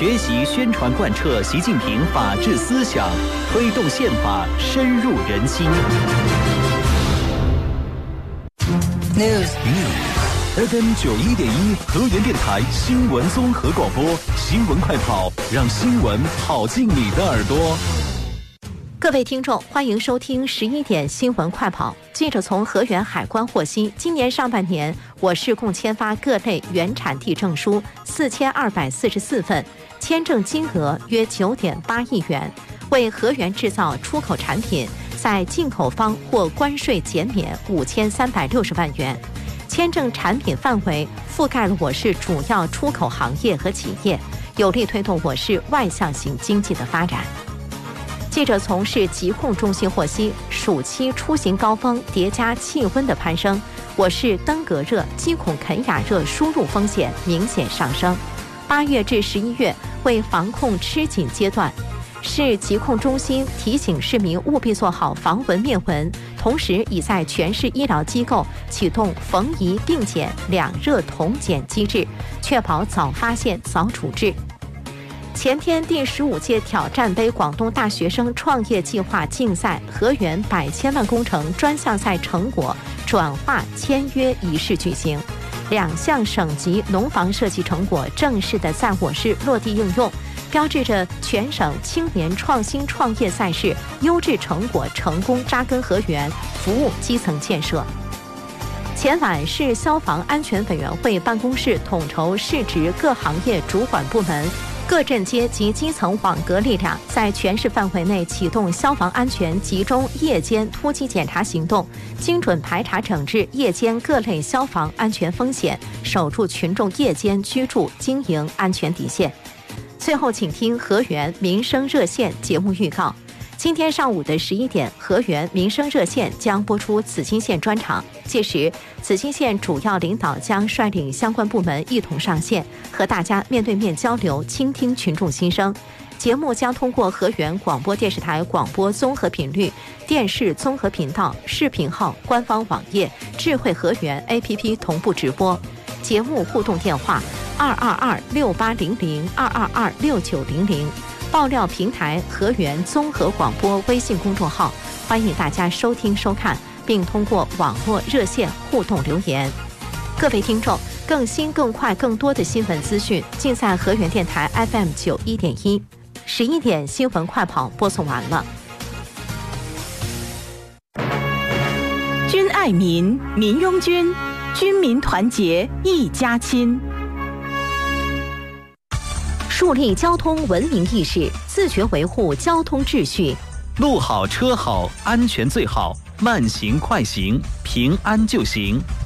学习宣传贯彻习近平法治思想，推动宪法深入人心。 News FM 91.1河源电台新闻综合广播，新闻快跑，让新闻跑进你的耳朵。 各位听众，欢迎收听11点新闻快跑。记者从河源海关获悉，今年上半年，我市共签发各类原产地证书4244份，签证金额约9.8亿元，为河源制造出口产品在进口方获关税减免5360万元。签证产品范围覆盖了我市主要出口行业和企业，有力推动我市外向型经济的发展。记者从市疾控中心获悉，暑期出行高峰叠加气温的攀升，我市登革热、基孔肯雅热输入风险明显上升。8月至11月为防控吃紧阶段，市疾控中心提醒市民务必做好防蚊灭蚊，同时已在全市医疗机构启动逢宜并检两热同检机制，确保早发现早处置。前天第15届挑战杯广东大学生创业计划竞赛河源100千万工程专项赛成果转化签约仪式举行，2项省级农房设计成果正式的在我市落地应用，标志着全省青年创新创业赛事优质成果成功扎根河源，服务基层建设。前晚，市消防安全委员会办公室统筹市直各行业主管部门、各镇街及基层网格力量，在全市范围内启动消防安全集中夜间突击检查行动，精准排查整治夜间各类消防安全风险，守住群众夜间居住经营安全底线。最后，请听河源民生热线节目预告。今天上午的11点，河源民生热线将播出紫金线专场，届时紫金线主要领导将率领相关部门一同上线，和大家面对面交流，倾听群众心声。节目将通过河源广播电视台广播综合频率、电视综合频道、视频号、官方网页、智慧河源 APP 同步直播。节目互动电话2226800，2226900。爆料平台河源综合广播微信公众号，欢迎大家收听收看，并通过网络热线互动留言。各位听众，更新更快更多的新闻资讯尽在河源电台 FM 91.1。11点新闻快跑播送完了。 军爱民，民拥军，军民团结一家亲。 树立交通文明意识，自觉维护交通秩序。 路好车好，安全最好，慢行快行，平安就行。